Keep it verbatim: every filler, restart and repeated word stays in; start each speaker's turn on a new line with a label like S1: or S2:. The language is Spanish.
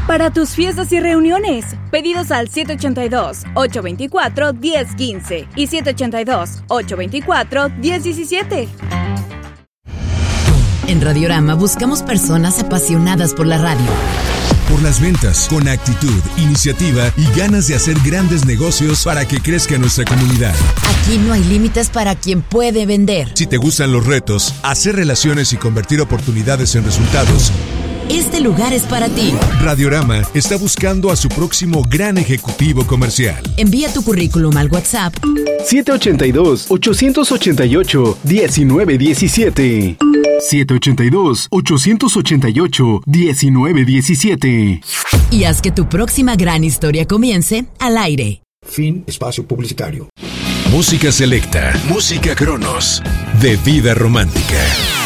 S1: Para tus fiestas y reuniones, pedidos al siete ocho dos, ocho dos cuatro, uno cero uno cinco y siete ocho dos, ocho dos cuatro, uno cero uno siete.
S2: En Radiorama buscamos personas apasionadas por la radio.
S3: Por las ventas, con actitud, iniciativa y ganas de hacer grandes negocios para que crezca nuestra comunidad.
S2: Aquí no hay límites para quien puede vender.
S3: Si te gustan los retos, hacer relaciones y convertir oportunidades en resultados,
S2: este lugar es para ti.
S3: Radiorama está buscando a su próximo gran ejecutivo comercial.
S2: Envía tu currículum al WhatsApp
S4: siete ocho dos, ocho ocho ocho, uno nueve uno siete. siete ocho dos, ocho ocho ocho, uno nueve uno siete.
S2: Y haz que tu próxima gran historia comience al aire.
S5: Fin espacio publicitario.
S3: Música selecta, música Cronos, de Vida Romántica.